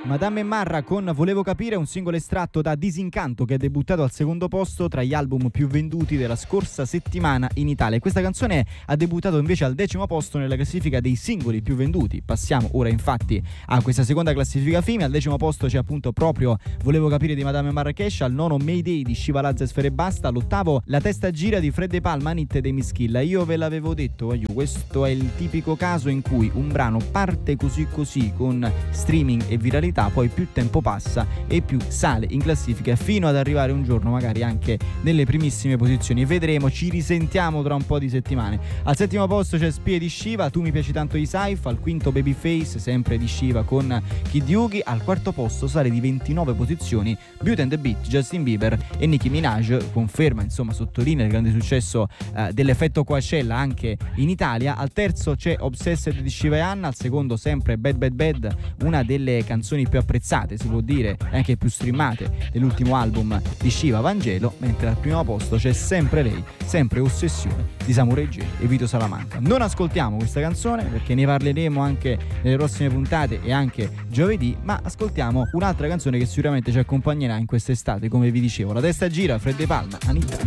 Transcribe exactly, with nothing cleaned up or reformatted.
Madame e Marra con Volevo capire, un singolo estratto da Disincanto che è debuttato al secondo posto tra gli album più venduti della scorsa settimana in Italia. Questa canzone ha debuttato invece al decimo posto nella classifica dei singoli più venduti. Passiamo ora infatti a questa seconda classifica femminile. Al decimo posto c'è appunto proprio Volevo capire di Madame Marrakesh, al nono Mayday di Shiva Lazza e Sfere Basta, all'ottavo La testa gira di Fred De Palma, Nitte dei Mischilla. Io ve l'avevo detto, voglio, questo è il tipico caso in cui un brano parte così così con streaming e viralità, poi più tempo passa e più sale in classifica fino ad arrivare un giorno magari anche nelle primissime posizioni. Vedremo, ci risentiamo tra un po' di settimane. Al settimo posto c'è Spie di Shiva, Tu mi piaci tanto di Saif. Al quinto Babyface, sempre di Shiva con Kid Yugi. Al quarto posto sale di ventinove posizioni Beauty and the Beat, Justin Bieber e Nicki Minaj. Conferma, insomma, sottolinea il grande successo eh, dell'effetto Coachella anche in Italia. Al terzo c'è Obsessed di Shiva e Anna. Al secondo sempre Bad Bad Bad, una delle canzoni più apprezzate, si può dire, e anche più streamate dell'ultimo album di Shiva, Vangelo. Mentre al primo posto c'è sempre lei, sempre Ossessione di Samurai J e Vito Salamanca. Non ascoltiamo questa canzone perché ne parleremo anche nelle prossime puntate e anche giovedì, ma ascoltiamo un'altra canzone che sicuramente ci accompagnerà in quest'estate, come vi dicevo. La testa gira, Fred De Palma, Anita.